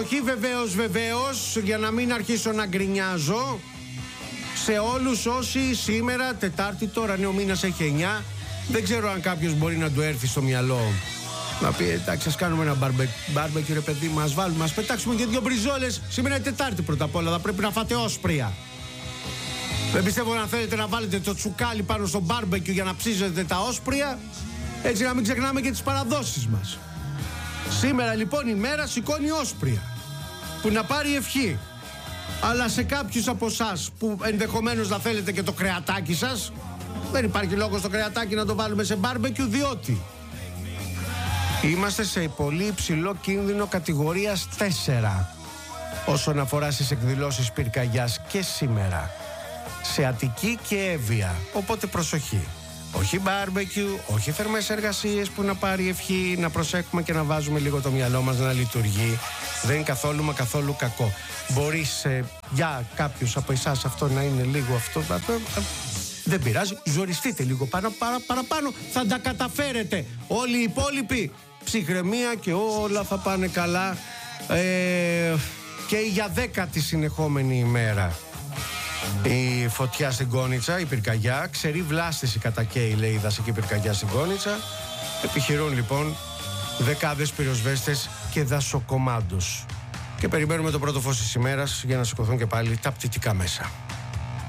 Όχι βεβαίως, για να μην αρχίσω να γκρινιάζω, σε όλους όσοι σήμερα, Τετάρτη, τώρα νέο μήνας έχει 9, δεν ξέρω αν κάποιος μπορεί να του έρθει στο μυαλό να πει εντάξει, ας κάνουμε ένα μπάρμπεκι ρε παιδί μας, βάλουμε, ας πετάξουμε και 2 μπριζόλες. Σήμερα είναι Τετάρτη πρώτα απ' όλα, θα πρέπει να φάτε όσπρια. Δεν πιστεύω να θέλετε να βάλετε το τσουκάλι πάνω στο μπάρμπεκι για να ψίζετε τα όσπρια, έτσι να μην ξεχνάμε και τις παραδόσεις μας. Σήμερα λοιπόν η μέρα σηκώνει όσπρια, που να πάρει ευχή. Αλλά σε κάποιους από εσάς που ενδεχομένως να θέλετε και το κρεατάκι σας, δεν υπάρχει λόγο στο κρεατάκι να το βάλουμε σε μπάρμπεκιου, διότι είμαστε σε πολύ υψηλό κίνδυνο κατηγορίας 4 όσον αφορά στις εκδηλώσεις πυρκαγιάς και σήμερα, σε Αττική και Εύβοια. Οπότε προσοχή. Όχι μπάρμπεκιου, όχι θερμές εργασίες που να πάρει ευχή, να προσέχουμε και να βάζουμε λίγο το μυαλό μας να λειτουργεί. Δεν είναι καθόλου μα καθόλου κακό. Μπορεί για κάποιους από εσάς αυτό να είναι λίγο αυτό, δεν πειράζει, ζοριστείτε λίγο παραπάνω, θα τα καταφέρετε. Όλοι οι υπόλοιποι, ψυχραιμία και όλα θα πάνε καλά. Και για 10η συνεχόμενη ημέρα η φωτιά στην Κόνιτσα, η πυρκαγιά, ξερή βλάστηση κατά καίει, λέει η δασική πυρκαγιά στην Κόνιτσα. Επιχειρούν λοιπόν δεκάδες πυροσβέστες και δασοκομάντος. Και περιμένουμε το πρώτο φως της ημέρας για να σηκωθούν και πάλι τα πτυτικά μέσα.